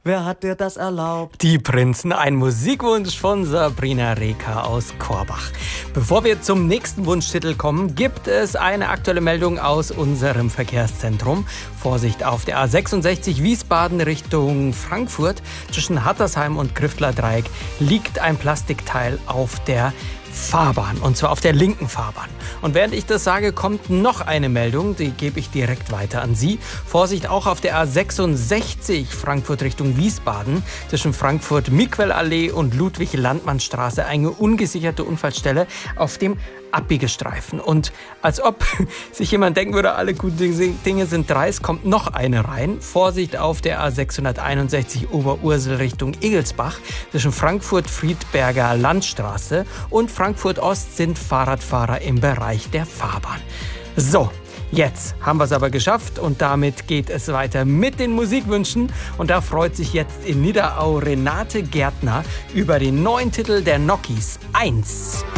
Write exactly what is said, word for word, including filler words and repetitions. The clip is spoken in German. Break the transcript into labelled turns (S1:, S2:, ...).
S1: Wer hat dir das erlaubt?
S2: Die Prinzen, ein Musikwunsch von Sabrina Reka aus Korbach. Bevor wir zum nächsten Wunschtitel kommen, gibt es eine aktuelle Meldung aus unserem Verkehrszentrum. Vorsicht auf der A sechsundsechzig Wiesbaden Richtung Frankfurt. Zwischen Hattersheim und Grifteler-Dreieck liegt ein Plastikteil auf der Fahrbahn, und zwar auf der linken Fahrbahn. Und während ich das sage, kommt noch eine Meldung, die gebe ich direkt weiter an Sie. Vorsicht auch auf der A sechsundsechzig Frankfurt Richtung Wiesbaden, zwischen Frankfurt-Miquel-Allee und Ludwig-Landmann-Straße eine ungesicherte Unfallstelle auf dem Abbiegestreifen. Und als ob sich jemand denken würde, alle guten Dinge sind drei, es kommt noch eine rein. Vorsicht auf der A sechshunderteinundsechzig Oberursel Richtung Egelsbach. Zwischen Frankfurt-Friedberger Landstraße und Frankfurt-Ost sind Fahrradfahrer im Bereich der Fahrbahn. So, jetzt haben wir es aber geschafft und damit geht es weiter mit den Musikwünschen. Und da freut sich jetzt in Niederau Renate Gärtner über den neuen Titel der Nokis eins.